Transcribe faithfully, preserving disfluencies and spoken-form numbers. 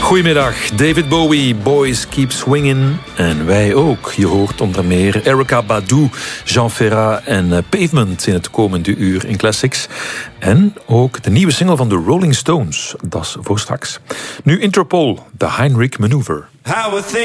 Goedemiddag, David Bowie, Boys Keep Swingin'. En wij ook. Je hoort onder meer Erykah Badu, Jean Ferrat en Pavement in het komende uur in Classics. En ook de nieuwe single van de Rolling Stones. Dat is voor straks. Nu Interpol, The Heinrich Maneuver.